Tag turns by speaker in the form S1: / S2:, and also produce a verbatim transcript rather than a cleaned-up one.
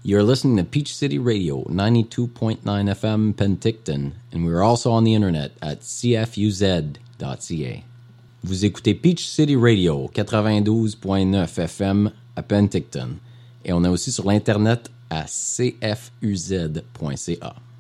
S1: You're listening to Peach City Radio, ninety-two point nine F M Penticton, and we're also on the internet at c f u z dot c a. Vous écoutez Peach City Radio, quatre-vingt-douze point neuf F M à Penticton, et on est aussi sur l'internet à c f u z point c a.